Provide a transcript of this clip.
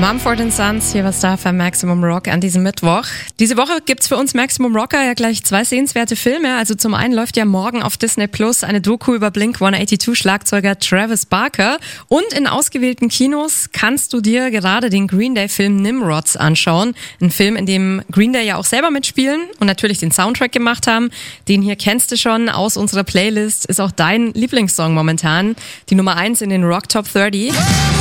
Mumford & Sons, hier was da für Maximum Rock an diesem Mittwoch. Diese Woche gibt's für uns Maximum Rocker ja gleich 2 sehenswerte Filme. Also zum einen läuft ja morgen auf Disney Plus eine Doku über Blink-182-Schlagzeuger Travis Barker. Und in ausgewählten Kinos kannst du dir gerade den Green Day-Film Nimrods anschauen. Ein Film, in dem Green Day ja auch selber mitspielen und natürlich den Soundtrack gemacht haben. Den hier kennst du schon aus unserer Playlist. Ist auch dein Lieblingssong momentan. Die Nummer 1 in den Rock Top 30.